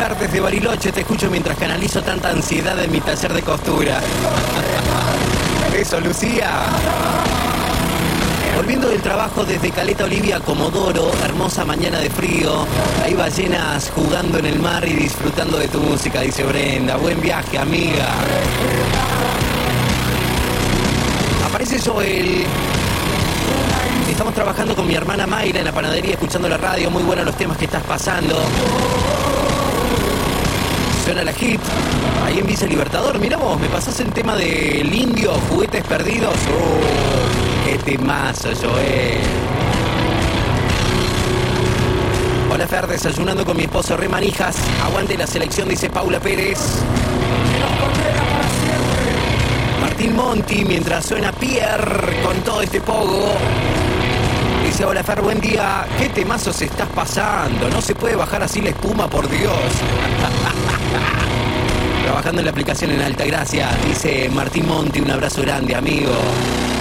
Fer desde Bariloche, te escucho mientras canalizo tanta ansiedad en mi taller de costura. Eso, Lucía. Volviendo del trabajo desde Caleta Olivia, Comodoro, hermosa mañana de frío. Hay ballenas jugando en el mar y disfrutando de tu música, dice Brenda. Buen viaje, amiga. Aparece Joel. Estamos trabajando con mi hermana Mayra en la panadería, escuchando la radio. Muy buenos los temas que estás pasando. Suena la hit. Ahí en Villa Libertador. Mirá vos, me pasás el tema del Indio, Juguetes Perdidos. ¡Oh! ¡Qué temazo, Joel! Hola, Fer, desayunando con mi esposo re manijas. Aguante la selección, dice Paula Pérez. Martín Monti, mientras suena Pierre con todo este pogo. Dice, hola Fer, buen día. ¿Qué temazos estás pasando? No se puede bajar así la espuma, por Dios. Trabajando en la aplicación en Altagracia, dice Martín Monti, un abrazo grande, amigo.